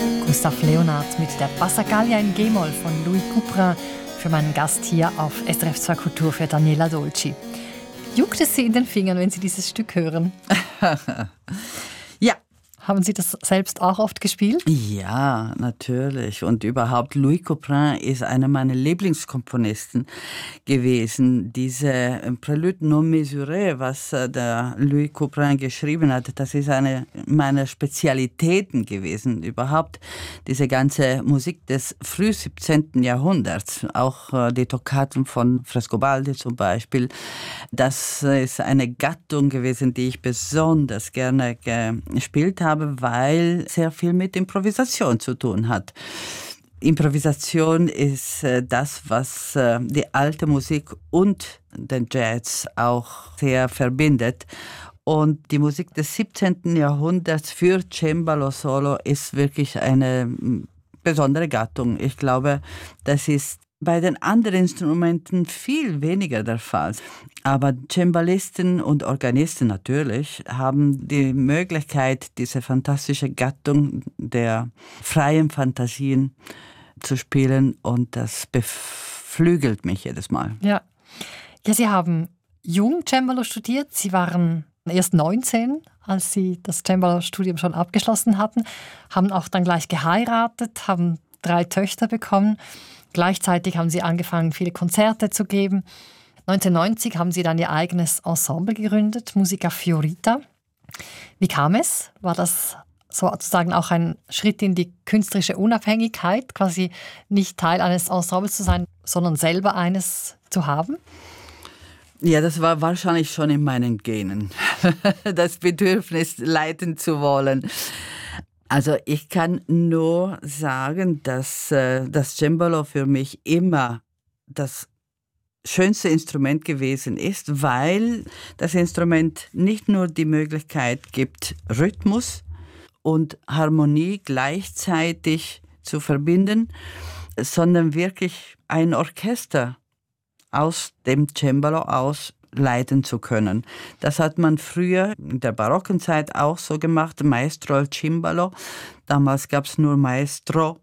Gustav Leonhardt mit der Passacaglia in G-Moll von Louis Couperin für meinen Gast hier auf SRF 2 Kultur für Daniela Dolci. Juckt es Sie in den Fingern, wenn Sie dieses Stück hören? Ja. Haben Sie das selbst auch oft gespielt? Ja, natürlich. Und überhaupt, Louis Couperin ist einer meiner Lieblingskomponisten gewesen. Diese Prélude non mesuré, was der Louis Couperin geschrieben hat, das ist eine meiner Spezialitäten gewesen. Überhaupt diese ganze Musik des früh 17. Jahrhunderts, auch die Toccaten von Frescobaldi zum Beispiel, das ist eine Gattung gewesen, die ich besonders gerne gespielt habe, weil sehr viel mit Improvisation zu tun hat. Improvisation ist das, was die alte Musik und den Jazz auch sehr verbindet. Und die Musik des 17. Jahrhunderts für Cembalo Solo ist wirklich eine besondere Gattung. Ich glaube, das ist bei den anderen Instrumenten viel weniger der Fall. Aber Cembalisten und Organisten natürlich haben die Möglichkeit, diese fantastische Gattung der freien Fantasien zu spielen, und das beflügelt mich jedes Mal. Ja, Sie haben jung Cembalo studiert. Sie waren erst 19, als Sie das Cembalo-Studium schon abgeschlossen hatten, haben auch dann gleich geheiratet, haben 3 Töchter bekommen. Gleichzeitig haben Sie angefangen, viele Konzerte zu geben. 1990 haben Sie dann Ihr eigenes Ensemble gegründet, Musica Fiorita. Wie kam es? War das sozusagen auch ein Schritt in die künstlerische Unabhängigkeit, quasi nicht Teil eines Ensembles zu sein, sondern selber eines zu haben? Ja, das war wahrscheinlich schon in meinen Genen, das Bedürfnis, leiten zu wollen. Also ich kann nur sagen, dass das Cembalo für mich immer das schönste Instrument gewesen ist, weil das Instrument nicht nur die Möglichkeit gibt, Rhythmus und Harmonie gleichzeitig zu verbinden, sondern wirklich ein Orchester aus dem Cembalo aus leiten zu können. Das hat man früher in der barocken Zeit auch so gemacht, Maestro al Cimbalo. Damals gab es nur Maestro.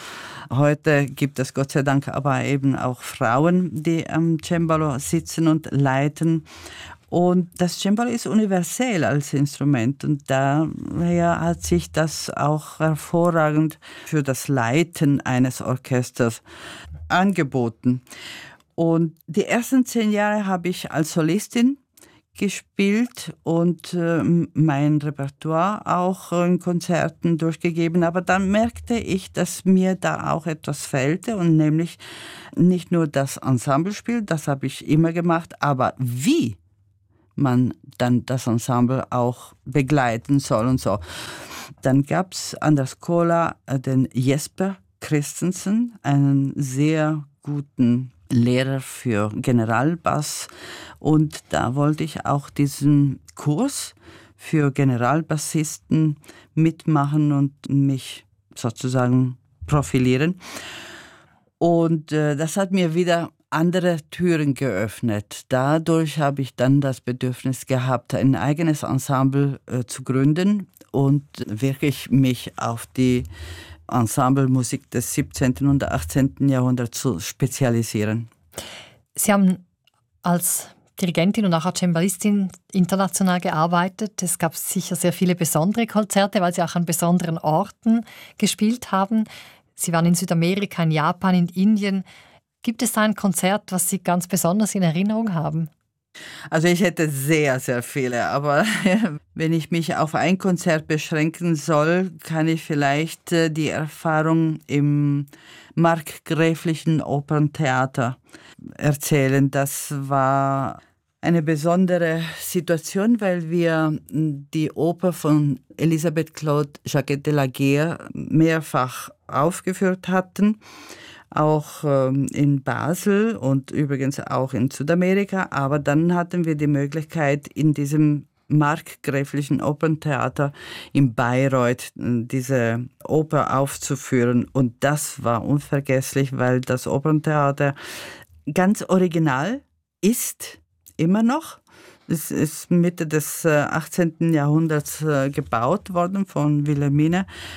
Heute gibt es Gott sei Dank aber eben auch Frauen, die am Cembalo sitzen und leiten. Und das Cembalo ist universell als Instrument, und daher hat sich das auch hervorragend für das Leiten eines Orchesters angeboten. Und die ersten 10 Jahre habe ich als Solistin gespielt und mein Repertoire auch in Konzerten durchgegeben. Aber dann merkte ich, dass mir da auch etwas fehlte, und nämlich nicht nur das Ensemblespiel, das habe ich immer gemacht, aber wie man dann das Ensemble auch begleiten soll und so. Dann gab es an der Schola den Jesper Christensen, einen sehr guten Lehrer für Generalbass, und da wollte ich auch diesen Kurs für Generalbassisten mitmachen und mich sozusagen profilieren. Und das hat mir wieder andere Türen geöffnet. Dadurch habe ich dann das Bedürfnis gehabt, ein eigenes Ensemble zu gründen und wirklich mich auf die Ensemblemusik des 17. und 18. Jahrhunderts zu spezialisieren. Sie haben als Dirigentin und auch als Cembalistin international gearbeitet. Es gab sicher sehr viele besondere Konzerte, weil Sie auch an besonderen Orten gespielt haben. Sie waren in Südamerika, in Japan, in Indien. Gibt es da ein Konzert, was Sie ganz besonders in Erinnerung haben? Also ich hätte sehr, sehr viele, aber wenn ich mich auf ein Konzert beschränken soll, kann ich vielleicht die Erfahrung im Markgräflichen Operntheater erzählen. Das war eine besondere Situation, weil wir die Oper von Elisabeth Claude Jacquet de la Guerre mehrfach aufgeführt hatten. Auch in Basel und übrigens auch in Südamerika. Aber dann hatten wir die Möglichkeit, in diesem Markgräflichen Operntheater in Bayreuth diese Oper aufzuführen. Und das war unvergesslich, weil das Operntheater ganz original ist, immer noch. Es ist Mitte des 18. Jahrhunderts gebaut worden von Wilhelmine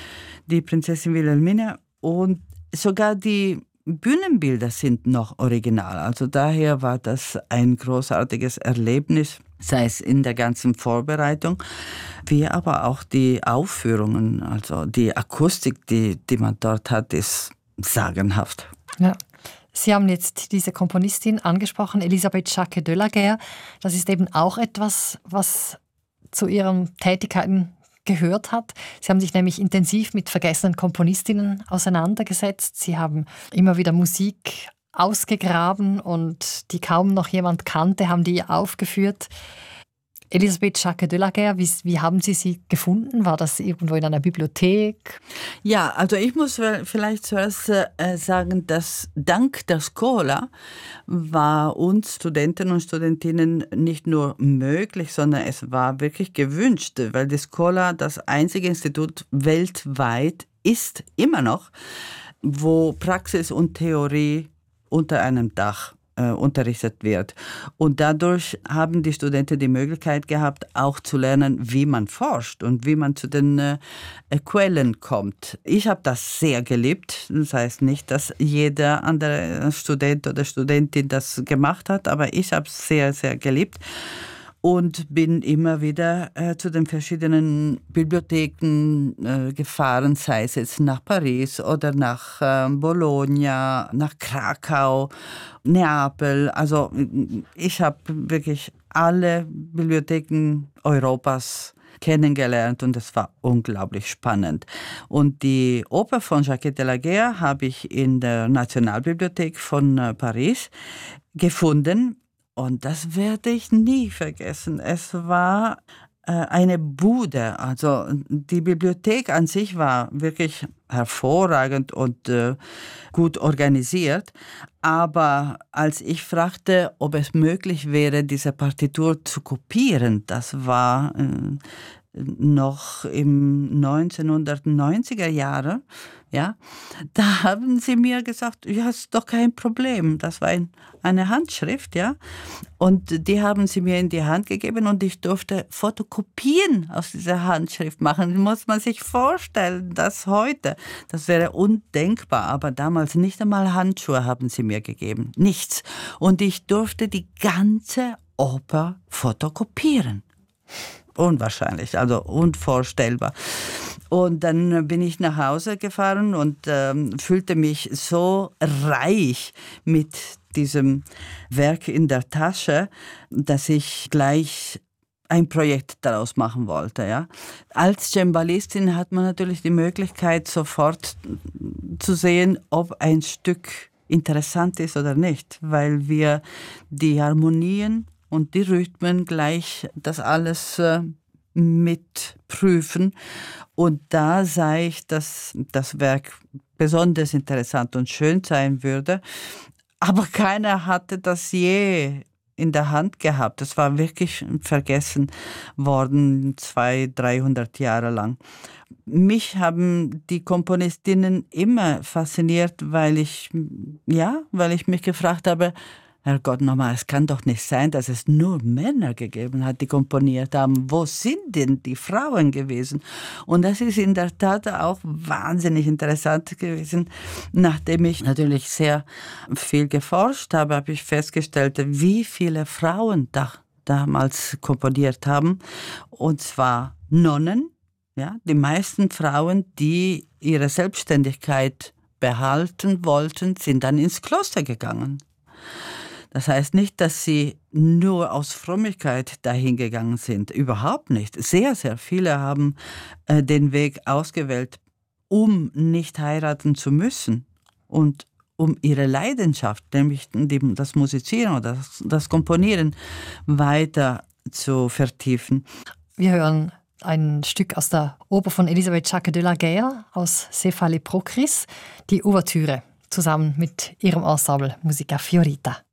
die Prinzessin Wilhelmine, und sogar die Bühnenbilder sind noch original. Also daher war das ein großartiges Erlebnis, sei es in der ganzen Vorbereitung, wie aber auch die Aufführungen. Also die Akustik, die man dort hat, ist sagenhaft. Ja. Sie haben jetzt diese Komponistin angesprochen, Elisabeth Jacques de la Guerre. Das ist eben auch etwas, was zu ihren Tätigkeiten gehört hat. Sie haben sich nämlich intensiv mit vergessenen Komponistinnen auseinandergesetzt. Sie haben immer wieder Musik ausgegraben und die kaum noch jemand kannte, haben die aufgeführt. Elisabeth Jacques de la Guerre, wie haben Sie gefunden? War das irgendwo in einer Bibliothek? Ja, also ich muss vielleicht zuerst sagen, dass dank der Schola war uns Studenten und Studentinnen nicht nur möglich, sondern es war wirklich gewünscht, weil die Schola das einzige Institut weltweit ist, immer noch, wo Praxis und Theorie unter einem Dach unterrichtet wird. Und dadurch haben die Studenten die Möglichkeit gehabt, auch zu lernen, wie man forscht und wie man zu den Quellen kommt. Ich habe das sehr geliebt. Das heißt nicht, dass jeder andere Student oder Studentin das gemacht hat, aber ich habe es sehr, sehr geliebt. Und bin immer wieder zu den verschiedenen Bibliotheken gefahren, sei es jetzt nach Paris oder nach Bologna, nach Krakau, Neapel. Also ich habe wirklich alle Bibliotheken Europas kennengelernt und es war unglaublich spannend. Und die Oper von Jacques de la Guerre habe ich in der Nationalbibliothek von Paris gefunden. Und das werde ich nie vergessen. Es war eine Bude. Also die Bibliothek an sich war wirklich hervorragend und gut organisiert. Aber als ich fragte, ob es möglich wäre, diese Partitur zu kopieren, das war noch im 1990er Jahre, ja, da haben sie mir gesagt, ja, ist doch kein Problem. Das war eine Handschrift, ja. Und die haben sie mir in die Hand gegeben und ich durfte Fotokopien aus dieser Handschrift machen. Das muss man sich vorstellen, das heute. Das wäre undenkbar, aber damals nicht einmal Handschuhe haben sie mir gegeben. Nichts. Und ich durfte die ganze Oper fotokopieren. Unwahrscheinlich, also unvorstellbar. Und dann bin ich nach Hause gefahren und fühlte mich so reich mit diesem Werk in der Tasche, dass ich gleich ein Projekt daraus machen wollte. Ja. Als Cembalistin hat man natürlich die Möglichkeit, sofort zu sehen, ob ein Stück interessant ist oder nicht, weil wir die Harmonien und die Rhythmen gleich das alles mitprüfen. Und da sah ich, dass das Werk besonders interessant und schön sein würde. Aber keiner hatte das je in der Hand gehabt. Das war wirklich vergessen worden, 200-300 Jahre lang. Mich haben die Komponistinnen immer fasziniert, weil ich mich gefragt habe, Herrgott, nochmal, es kann doch nicht sein, dass es nur Männer gegeben hat, die komponiert haben. Wo sind denn die Frauen gewesen? Und das ist in der Tat auch wahnsinnig interessant gewesen. Nachdem ich natürlich sehr viel geforscht habe, habe ich festgestellt, wie viele Frauen damals komponiert haben. Und zwar Nonnen, ja, die meisten Frauen, die ihre Selbstständigkeit behalten wollten, sind dann ins Kloster gegangen. Das heißt nicht, dass sie nur aus Frömmigkeit dahin gegangen sind. Überhaupt nicht. Sehr, sehr viele haben den Weg ausgewählt, um nicht heiraten zu müssen und um ihre Leidenschaft, nämlich das Musizieren oder das Komponieren, weiter zu vertiefen. Wir hören ein Stück aus der Oper von Elisabeth Jacques de la Guerre aus Cephale Procris, die Ouvertüre, zusammen mit ihrem Ensemble Musica Fiorita.